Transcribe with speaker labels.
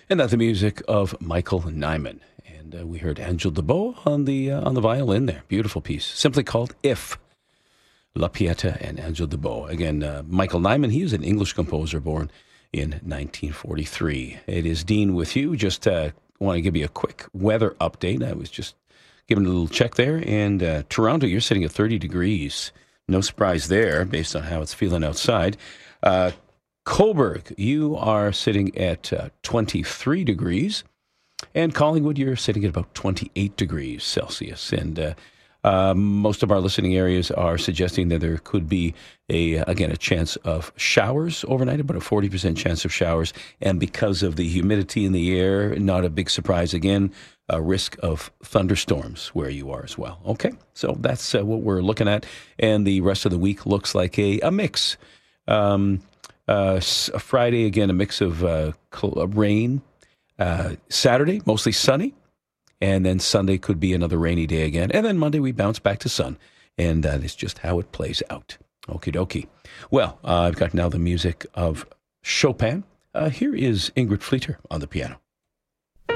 Speaker 1: And that's the music of Michael Nyman. And we heard Angel DeBow on the violin there. Beautiful piece. Simply called If. La Pieta and Angel DeBow. Again, Michael Nyman, he was an English composer born in 1943. It is Dean with you. Just want to give you a quick weather update. I was just giving a little check there. And Toronto, you're sitting at 30 degrees. No surprise there based on how it's feeling outside. Cobourg, you are sitting at 23 degrees. And Collingwood, you're sitting at about 28 degrees Celsius. And most of our listening areas are suggesting that there could be, a chance of showers overnight, about a 40% chance of showers. And because of the humidity in the air, not a big surprise again, a risk of thunderstorms where you are as well. Okay, so that's what we're looking at. And the rest of the week looks like a mix. Friday, again, a mix of rain. Saturday, mostly sunny. And then Sunday could be another rainy day again. And then Monday, we bounce back to sun. And that is just how it plays out. Okie dokie. Well, I've got now the music of Chopin. Here is Ingrid Fleeter on the piano.